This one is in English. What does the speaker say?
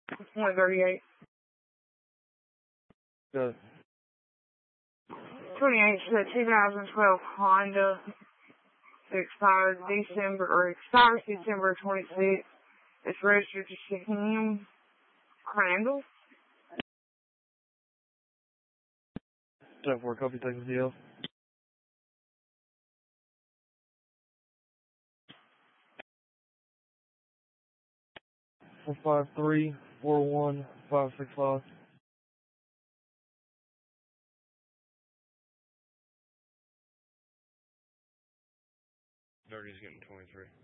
2038. Good. 28 is a 2012 Honda. It expires December 26th. It's registered to Shaheen Crandall. 10-4, copy, Texas DL. Four 565. Dirty's getting 23.